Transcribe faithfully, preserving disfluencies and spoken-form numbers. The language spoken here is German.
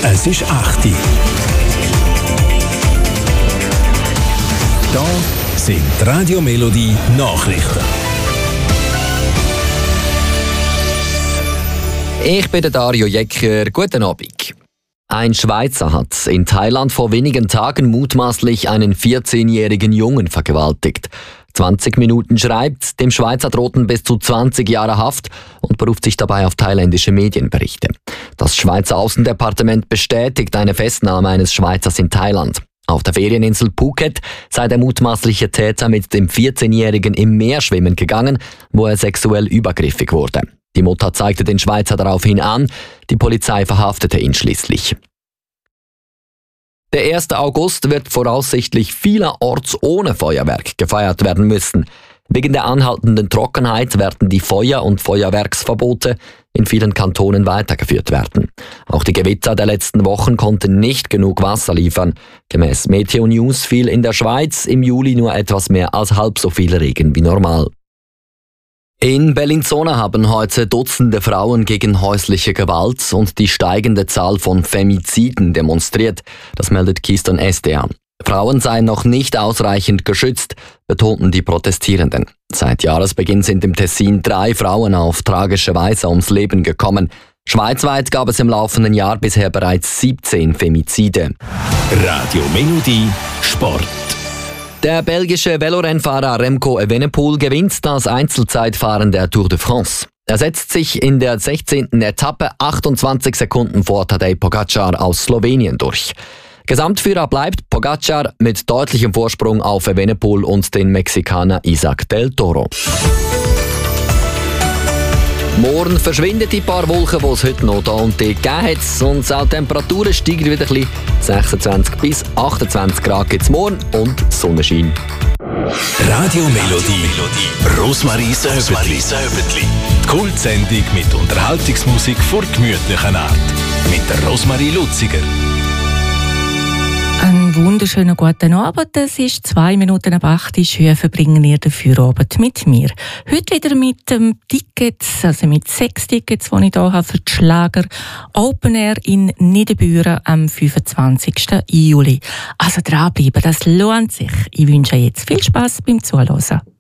Es ist acht Uhr. Da sind die Radio Melodie Nachrichten. Ich bin der Dario Jecker. Guten Abend. Ein Schweizer hat in Thailand vor wenigen Tagen mutmaßlich einen vierzehnjährigen Jungen vergewaltigt. zwanzig Minuten schreibt, dem Schweizer drohten bis zu zwanzig Jahre Haft und beruft sich dabei auf thailändische Medienberichte. Das Schweizer Außendepartement bestätigt eine Festnahme eines Schweizers in Thailand. Auf der Ferieninsel Phuket sei der mutmaßliche Täter mit dem vierzehnjährigen im Meer schwimmen gegangen, wo er sexuell übergriffig wurde. Die Mutter zeigte den Schweizer daraufhin an, die Polizei verhaftete ihn schließlich. Der erste August wird voraussichtlich vielerorts ohne Feuerwerk gefeiert werden müssen. Wegen der anhaltenden Trockenheit werden die Feuer- und Feuerwerksverbote in vielen Kantonen weitergeführt werden. Auch die Gewitter der letzten Wochen konnten nicht genug Wasser liefern. Gemäß Meteo News fiel in der Schweiz im Juli nur etwas mehr als halb so viel Regen wie normal. In Bellinzona haben heute Dutzende Frauen gegen häusliche Gewalt und die steigende Zahl von Femiziden demonstriert. Das meldet Keystone S D A. Frauen seien noch nicht ausreichend geschützt, betonten die Protestierenden. Seit Jahresbeginn sind im Tessin drei Frauen auf tragische Weise ums Leben gekommen. Schweizweit gab es im laufenden Jahr bisher bereits siebzehn Femizide. Radio Melodie Sport. Der belgische Velorennfahrer Remco Evenepoel gewinnt das Einzelzeitfahren der Tour de France. Er setzt sich in der sechzehnten Etappe achtundzwanzig Sekunden vor Tadej Pogačar aus Slowenien durch. Gesamtführer bleibt Pogačar mit deutlichem Vorsprung auf Evenepoel und den Mexikaner Isaac del Toro. Morgen verschwinden die paar Wolken, die es heute noch da und dort gegeben hat. Und auch die Temperaturen steigen wieder ein bisschen. sechsundzwanzig bis achtundzwanzig Grad gibt es morgen und Sonnenschein. Radio Melodie Rosmarie Söbertli. Die Kultsendung mit Unterhaltungsmusik vor gemütlichen Art. Mit der Rosmarie Luziger. Einen wunderschönen guten Abend. Es ist zwei Minuten ab acht. Schön verbringen ihr den Feierabend mit mir. Heute wieder mit dem Tickets, also mit sechs Tickets, die ich hier habe für die Schlager Open Air in Niederbüren am fünfundzwanzigsten Juli. Also dranbleiben, das lohnt sich. Ich wünsche jetzt viel Spass beim Zuhören.